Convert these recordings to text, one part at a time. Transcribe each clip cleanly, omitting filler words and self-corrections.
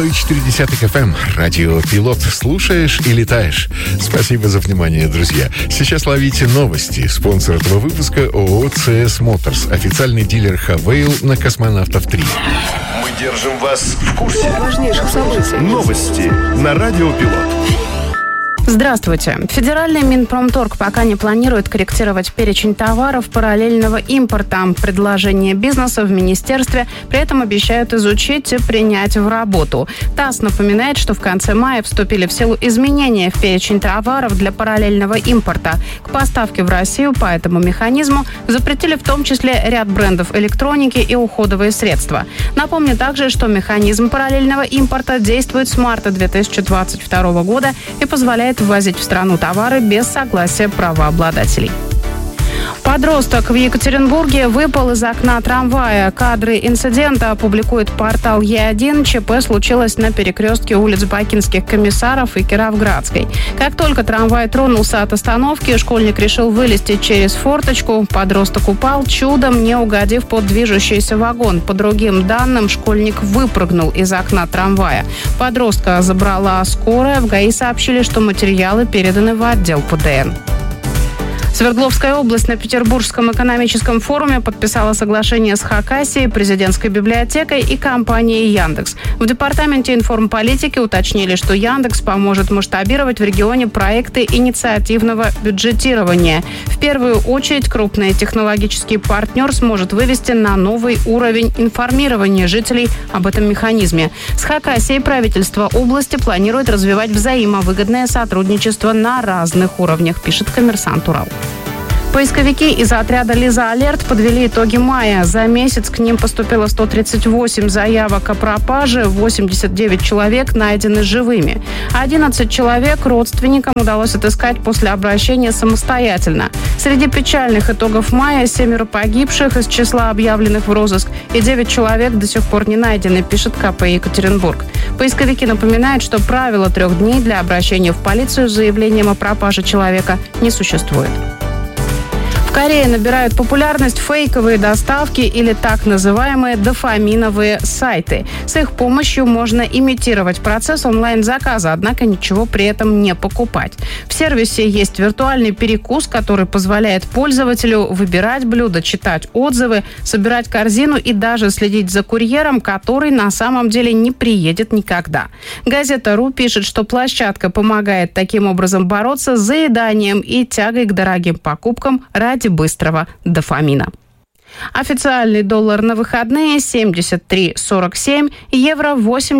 104.10 FM. Радио Пилот. Слушаешь и летаешь. Спасибо за внимание, друзья. Сейчас ловите новости. Спонсор этого выпуска ООО CS Motors. Официальный дилер Хавейл на Космонавтов 3. Мы держим вас в курсе важнейших событий. Новости на Радио Пилот. Здравствуйте. Федеральный Минпромторг пока не планирует корректировать перечень товаров параллельного импорта. Предложения бизнеса в министерстве при этом обещают изучить и принять в работу. ТАСС напоминает, что в конце мая вступили в силу изменения в перечень товаров для параллельного импорта. К поставке в Россию по этому механизму запретили в том числе ряд брендов электроники и уходовые средства. Напомню также, что механизм параллельного импорта действует с марта 2022 года и позволяет ввозить в страну товары без согласия правообладателей. Подросток в Екатеринбурге выпал из окна трамвая. Кадры инцидента опубликует портал Е1. ЧП случилось на перекрестке улиц Бакинских комиссаров и Кировградской. Как только трамвай тронулся от остановки, школьник решил вылезти через форточку. Подросток упал, чудом не угодив под движущийся вагон. По другим данным, школьник выпрыгнул из окна трамвая. Подростка забрала скорая. В ГАИ сообщили, что материалы переданы в отдел ПДН. Свердловская область на Петербургском экономическом форуме подписала соглашение с Хакасией, президентской библиотекой и компанией Яндекс. В департаменте информполитики уточнили, что Яндекс поможет масштабировать в регионе проекты инициативного бюджетирования. В первую очередь крупный технологический партнер сможет вывести на новый уровень информирования жителей об этом механизме. С Хакасией правительство области планирует развивать взаимовыгодное сотрудничество на разных уровнях, пишет «Коммерсант Урал». Поисковики из отряда «Лиза Алерт» подвели итоги мая. За месяц к ним поступило 138 заявок о пропаже, 89 человек найдены живыми. 11 человек родственникам удалось отыскать после обращения самостоятельно. Среди печальных итогов мая 7 погибших из числа объявленных в розыск и 9 человек до сих пор не найдены, пишет КП Екатеринбург. Поисковики напоминают, что правила 3 дней для обращения в полицию с заявлением о пропаже человека не существует. В Корее набирают популярность фейковые доставки или так называемые дофаминовые сайты. С их помощью можно имитировать процесс онлайн-заказа, однако ничего при этом не покупать. В сервисе есть виртуальный перекус, который позволяет пользователю выбирать блюда, читать отзывы, собирать корзину и даже следить за курьером, который на самом деле не приедет никогда. Газета «Ру» пишет, что площадка помогает таким образом бороться с заеданием и тягой к дорогим покупкам ради быстрого дофамина. Официальный доллар на выходные 73.47, евро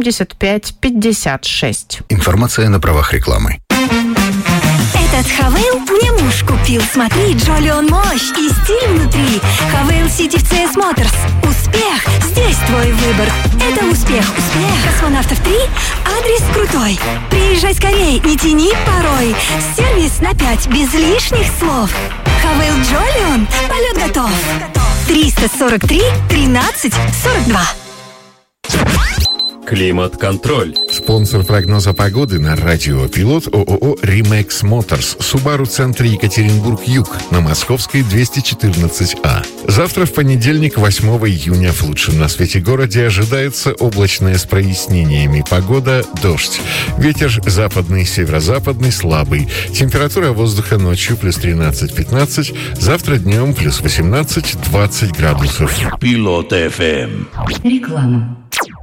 85.56. Информация на правах рекламы. Этот Хавейл мне муж купил. Смотри, Джоли, он мощь и стиль внутри. Хавейл Сити в CS Motors. Успех! Здесь твой выбор. Это успех. Космонавтов 3. Адрес крутой. Приезжай скорей, не тяни порой. Сервис на 5, без лишних слов. Хавейл Джолион. Полет готов. 343 13 42. Климат-контроль. Спонсор прогноза погоды на Радио Пилот ООО «Римекс Моторс». Субару-центр Екатеринбург-Юг на Московской 214А. Завтра, в понедельник, 8 июня, в лучшем на свете городе ожидается облачное с прояснениями погода, дождь. Ветер западный, северо-западный, слабый. Температура воздуха ночью плюс 13-15. Завтра днем плюс 18-20 градусов. Пилот FM. Реклама.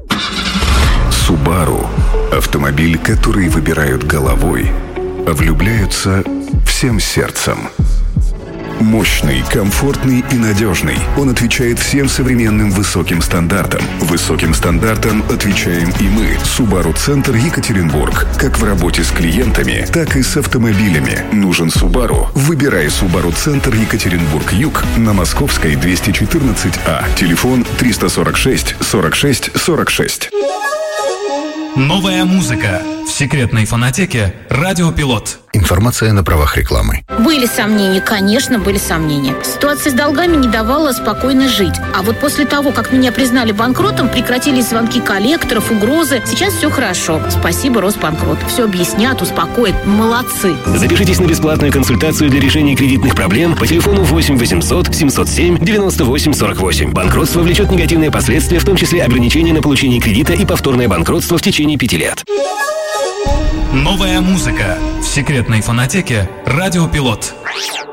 Subaru – автомобиль, который выбирают головой, а влюбляются всем сердцем. Мощный, комфортный и надежный. Он отвечает всем современным высоким стандартам. Высоким стандартам отвечаем и мы. Subaru-центр Екатеринбург. Как в работе с клиентами, так и с автомобилями. Нужен Subaru? Выбирай Subaru-центр Екатеринбург-Юг на Московской 214А. Телефон 346 46 46. Новая музыка. секретной фонотеке «Радиопилот». Информация на правах рекламы. Были сомнения, конечно, были сомнения. Ситуация с долгами не давала спокойно жить. А вот после того, как меня признали банкротом, прекратились звонки коллекторов, угрозы. Сейчас все хорошо. Спасибо, Росбанкрот. Все объяснят, успокоят. Молодцы. Запишитесь на бесплатную консультацию для решения кредитных проблем по телефону 8 800 707 98 48. Банкротство влечет негативные последствия, в том числе ограничения на получение кредита и повторное банкротство в течение 5 лет. Новая музыка в секретной фонотеке «Радиопилот».